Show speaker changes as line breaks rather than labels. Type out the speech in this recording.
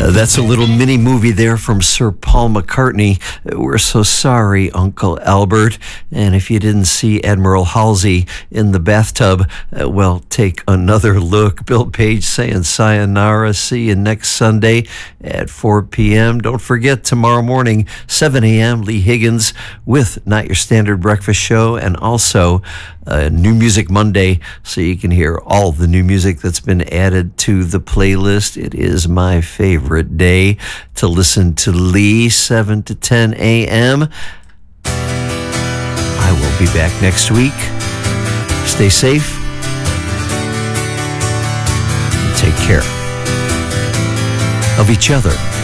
That's a little mini movie there from Sir Paul McCartney. We're so sorry, Uncle Albert. And if you didn't see Admiral Halsey in the bathtub, well, take another look. Bill Page saying sayonara. See you next Sunday at 4 p.m. Don't forget, tomorrow morning, 7 a.m., Lee Higgins with Not Your Standard Breakfast Show, and also New Music Monday, so you can hear all the new music that's been added to the playlist. It is my favorite day to listen to Lee, 7 to 10 a.m. I will be back next week. Stay safe and take care of each other.